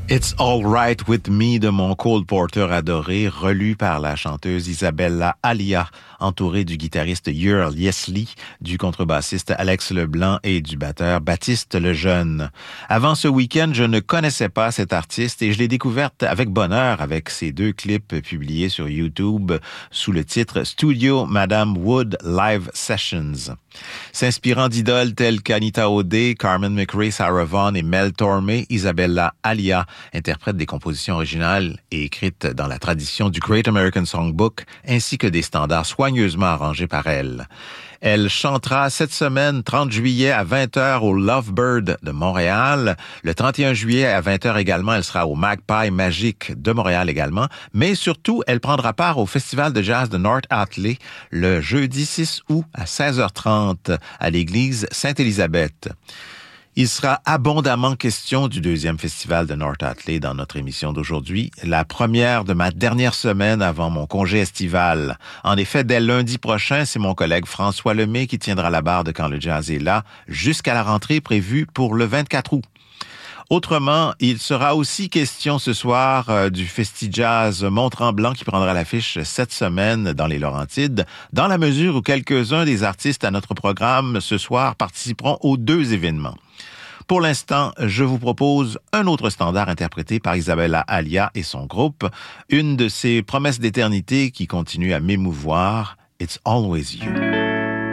It's All Right With Me de mon Cole Porter adoré, relu par la chanteuse Isabella Alia, entourée du guitariste Earl Yesley, du contrebassiste Alex Leblanc et du batteur Baptiste Lejeune. Avant ce week-end, je ne connaissais pas cette artiste et je l'ai découverte avec bonheur avec ses 2 clips publiés sur YouTube sous le titre Studio Madame Wood Live Sessions. S'inspirant d'idoles telles qu'Anita O'Day, Carmen McRae, Sarah Vaughan et Mel Tormé, Isabella Alia interprète des compositions originales et écrites dans la tradition du Great American Songbook, ainsi que des standards soigneusement arrangés par elle. Elle chantera cette semaine, 30 juillet à 20h au Lovebird de Montréal. Le 31 juillet à 20h également, elle sera au Magpie Magique de Montréal également. Mais surtout, elle prendra part au Festival de jazz de North Hatley le jeudi 6 août à 16h30 à l'église Sainte-Élisabeth. Il sera abondamment question du 2e festival de North Hatley dans notre émission d'aujourd'hui, la première de ma dernière semaine avant mon congé estival. En effet, dès lundi prochain, c'est mon collègue François Lemay qui tiendra la barre de Quand le jazz est là, jusqu'à la rentrée prévue pour le 24 août. Autrement, il sera aussi question ce soir du Festi-Jazz Mont-Tremblant qui prendra l'affiche cette semaine dans les Laurentides, dans la mesure où quelques-uns des artistes à notre programme ce soir participeront aux 2 événements. Pour l'instant, je vous propose un autre standard interprété par Isabella Alia et son groupe, une de ces promesses d'éternité qui continue à m'émouvoir, It's Always You.